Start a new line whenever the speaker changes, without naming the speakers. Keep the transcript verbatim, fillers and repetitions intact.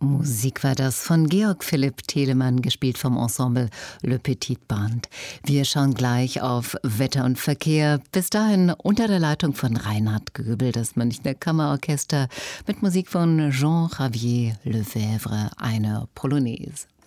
Musik war das von Georg Philipp Telemann, gespielt vom Ensemble Le Petit Band. Wir schauen gleich auf Wetter und Verkehr. Bis dahin unter der Leitung von Reinhard Göbel, das Münchner Kammerorchester mit Musik von Jean-Javier Lefebvre, eine Polonaise.